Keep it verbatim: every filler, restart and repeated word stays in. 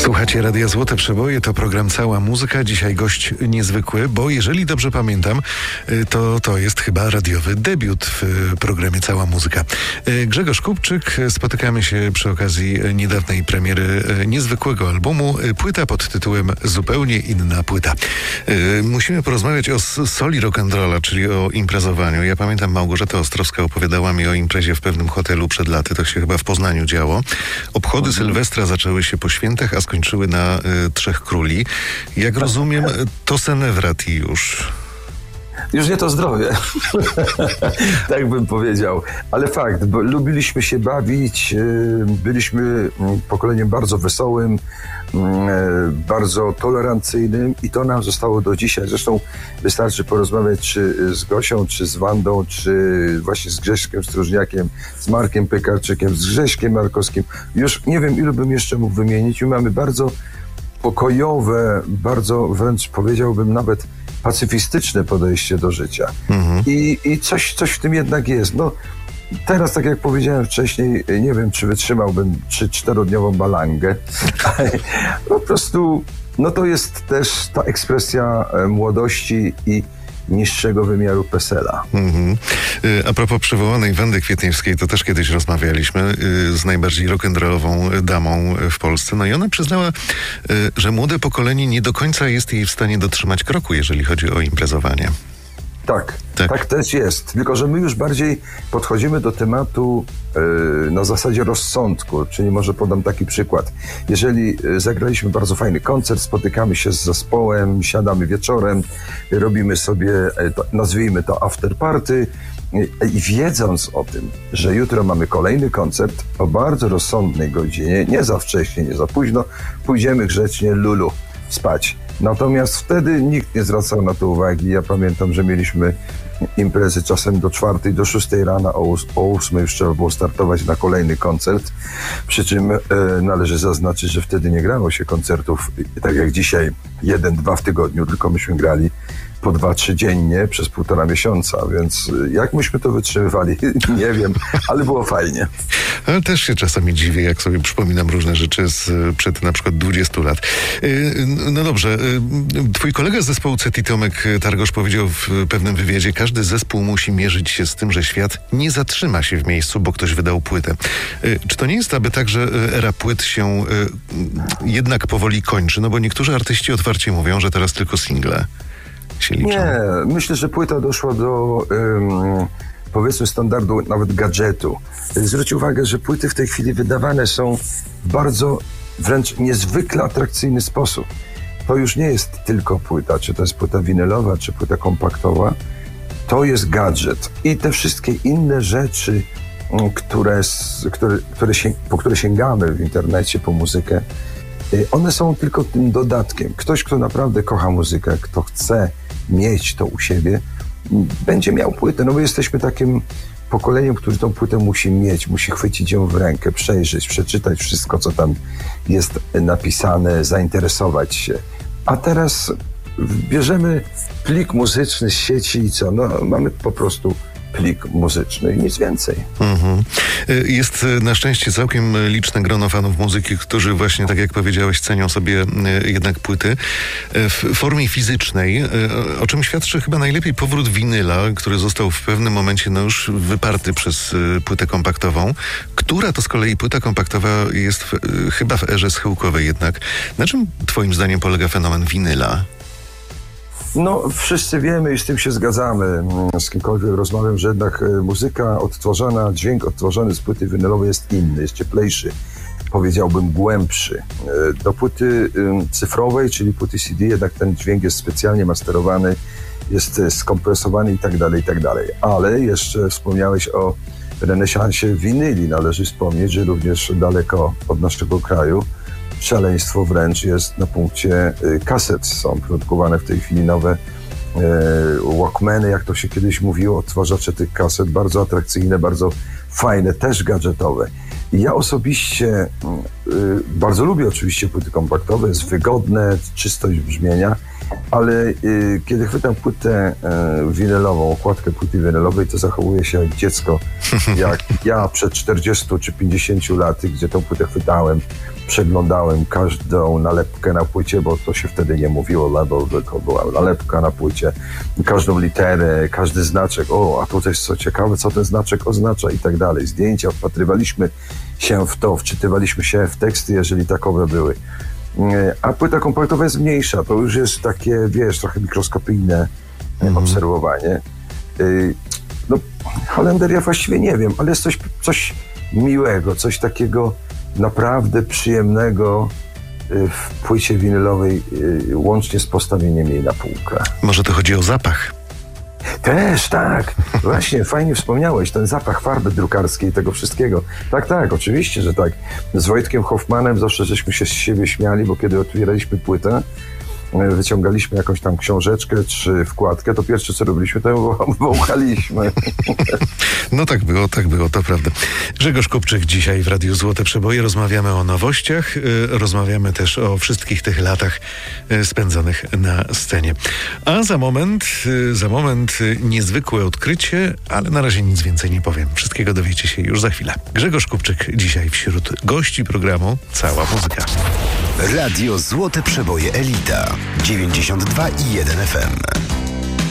Słuchacie Radia Złote Przeboje, to program Cała Muzyka. Dzisiaj gość niezwykły, bo jeżeli dobrze pamiętam, to to jest chyba radiowy debiut w programie Cała Muzyka. Grzegorz Kupczyk, spotykamy się przy okazji niedawnej premiery niezwykłego albumu. Płyta pod tytułem Zupełnie inna płyta. Musimy porozmawiać o soli rock'n'rolla, czyli o imprezowaniu. Ja pamiętam, Małgorzata Ostrowska opowiadała mi o imprezie w pewnym hotelu przed laty. To się chyba w Poznaniu działo. Obchody mhm. Sylwestra zaczęły się po świętach, a skończyły na y, Trzech Króli. Jak rozumiem, to senewrat już. Już nie to zdrowie, tak bym powiedział. Ale fakt, bo lubiliśmy się bawić, byliśmy pokoleniem bardzo wesołym, bardzo tolerancyjnym i to nam zostało do dzisiaj. Zresztą wystarczy porozmawiać czy z Gosią, czy z Wandą, czy właśnie z Grześkiem Stróżniakiem, z Markiem Piekarczykiem, z Grześkiem Markowskim. Już nie wiem, ilu bym jeszcze mógł wymienić. My mamy bardzo pokojowe, bardzo wręcz powiedziałbym nawet pacyfistyczne podejście do życia. Mhm. I, i coś, coś w tym jednak jest. No, teraz, tak jak powiedziałem wcześniej, nie wiem, czy wytrzymałbym trzy czterodniową balangę. Po prostu, no to jest też ta ekspresja młodości i niższego wymiaru pesela. Mm-hmm. A propos przywołanej Wandy Kwietniewskiej, to też kiedyś rozmawialiśmy z najbardziej rock'n'rollową damą w Polsce. No i ona przyznała, że młode pokolenie nie do końca jest jej w stanie dotrzymać kroku, jeżeli chodzi o imprezowanie. Tak, tak, tak też jest. Tylko że my już bardziej podchodzimy do tematu yy, na zasadzie rozsądku. Czyli może podam taki przykład. Jeżeli zagraliśmy bardzo fajny koncert, spotykamy się z zespołem, siadamy wieczorem, robimy sobie, nazwijmy to after party i wiedząc o tym, że jutro mamy kolejny koncert o bardzo rozsądnej godzinie, nie za wcześnie, nie za późno, pójdziemy grzecznie lulu spać. Natomiast wtedy nikt nie zwracał na to uwagi. Ja pamiętam, że mieliśmy imprezy czasem do czwartej, do szóstej rana, o, ós- o ósmej już trzeba było startować na kolejny koncert. Przy czym e, należy zaznaczyć, że wtedy nie grało się koncertów tak jak dzisiaj, jeden, dwa w tygodniu, tylko myśmy grali po dwa, trzy dziennie przez półtora miesiąca, więc jak myśmy to wytrzymywali, nie wiem, ale było fajnie. Ale też się czasami dziwię, jak sobie przypominam różne rzeczy z przed na przykład dwudziestu lat. No dobrze, twój kolega z zespołu C E T I, Tomek Targosz, powiedział w pewnym wywiadzie, każdy zespół musi mierzyć się z tym, że świat nie zatrzyma się w miejscu, bo ktoś wydał płytę. Czy to nie jest aby tak, że era płyt się jednak powoli kończy? No bo niektórzy artyści otwarcie mówią, że teraz tylko single się liczą. Nie, myślę, że płyta doszła do um, powiedzmy standardu nawet gadżetu. Zwróć uwagę, że płyty w tej chwili wydawane są w bardzo wręcz niezwykle atrakcyjny sposób. To już nie jest tylko płyta, czy to jest płyta winylowa, czy płyta kompaktowa. To jest gadżet. I te wszystkie inne rzeczy, które, które, które się, po które sięgamy w internecie, po muzykę, one są tylko tym dodatkiem. Ktoś, kto naprawdę kocha muzykę, kto chce mieć to u siebie, będzie miał płytę. No bo jesteśmy takim pokoleniem, który tą płytę musi mieć, musi chwycić ją w rękę, przejrzeć, przeczytać wszystko, co tam jest napisane, zainteresować się. A teraz bierzemy plik muzyczny z sieci i co? No mamy po prostu plik muzyczny i nic więcej. Mhm. Jest na szczęście całkiem liczne grono fanów muzyki, którzy właśnie, tak jak powiedziałeś, cenią sobie jednak płyty w formie fizycznej, o czym świadczy chyba najlepiej powrót winyla, który został w pewnym momencie no już wyparty przez płytę kompaktową, która to z kolei płyta kompaktowa jest w, chyba w erze schyłkowej jednak. Na czym twoim zdaniem polega fenomen winyla? No, wszyscy wiemy i z tym się zgadzamy. Z kimkolwiek rozmawiam, że jednak muzyka odtworzona, dźwięk odtworzony z płyty winylowej jest inny, jest cieplejszy, powiedziałbym głębszy. Do płyty cyfrowej, czyli płyty C D, jednak ten dźwięk jest specjalnie masterowany, jest skompresowany i tak dalej, i tak dalej. Ale jeszcze wspomniałeś o renesansie winyli. Należy wspomnieć, że również daleko od naszego kraju szaleństwo wręcz jest na punkcie kaset. Są produkowane w tej chwili nowe e, Walkmany, jak to się kiedyś mówiło, odtwarzacze tych kaset, bardzo atrakcyjne, bardzo fajne, też gadżetowe. I ja osobiście y, bardzo lubię oczywiście płyty kompaktowe, jest wygodne, czystość brzmienia Ale y, kiedy chwytam płytę y, winylową, okładkę płyty winylowej, to zachowuję się jak dziecko, jak ja przed czterdziestu czy pięćdziesięciu laty, gdzie tą płytę chwytałem, przeglądałem każdą nalepkę na płycie, bo to się wtedy nie mówiło label, tylko była nalepka na płycie, każdą literę, każdy znaczek, o, a tutaj jest co ciekawe, co ten znaczek oznacza i tak dalej. Zdjęcia, wpatrywaliśmy się w to, wczytywaliśmy się w teksty, jeżeli takowe były. A płyta kompaktowa jest mniejsza, to już jest takie, wiesz, trochę mikroskopijne mm. obserwowanie. No, Holender ja właściwie nie wiem, ale jest coś, coś miłego, coś takiego naprawdę przyjemnego w płycie winylowej, łącznie z postawieniem jej na półkę. Może to chodzi o zapach? Też, tak. Właśnie, fajnie wspomniałeś, ten zapach farby drukarskiej, tego wszystkiego. Tak, tak, oczywiście, że tak. Z Wojtkiem Hoffmanem zawsze żeśmy się z siebie śmiali, bo kiedy otwieraliśmy płytę, wyciągaliśmy jakąś tam książeczkę czy wkładkę, to pierwsze co robiliśmy, to ją wąchaliśmy. No tak było, tak było, to prawda. Grzegorz Kupczyk dzisiaj w Radiu Złote Przeboje. Rozmawiamy o nowościach, rozmawiamy też o wszystkich tych latach spędzonych na scenie. A za moment, za moment niezwykłe odkrycie, ale na razie nic więcej nie powiem. Wszystkiego dowiecie się już za chwilę. Grzegorz Kupczyk dzisiaj wśród gości programu Cała Muzyka. Radio Złote Przeboje Elita dziewięćdziesiąt dwa i jeden F M.